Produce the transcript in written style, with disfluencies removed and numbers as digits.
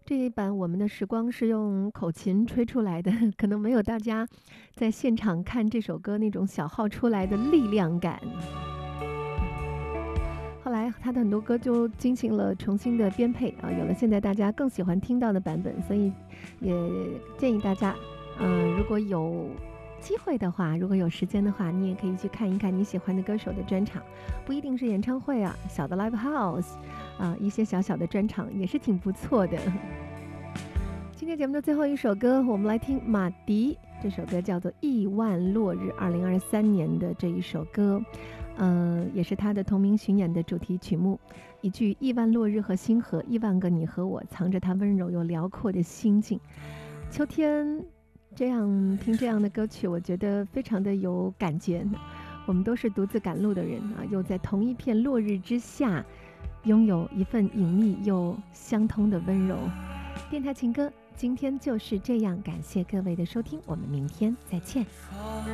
这一版《我们的时光》是用口琴吹出来的，可能没有大家在现场看这首歌那种小号出来的力量感。后来他的很多歌就进行了重新的编配啊，有了现在大家更喜欢听到的版本，所以也建议大家，如果有机会的话，如果有时间的话，你也可以去看一看你喜欢的歌手的专场，不一定是演唱会啊，小的 live house 啊，一些小小的专场也是挺不错的。今天节目的最后一首歌，我们来听马迪，这首歌叫做《亿万落日》，2023年的这一首歌。也是他的同名巡演的主题曲目，一句亿万落日和星河，亿万个你和我，藏着他温柔又辽阔的心境。秋天这样听这样的歌曲，我觉得非常的有感觉。我们都是独自赶路的人啊，又在同一片落日之下，拥有一份隐秘又相通的温柔。电台情歌今天就是这样，感谢各位的收听，我们明天再见。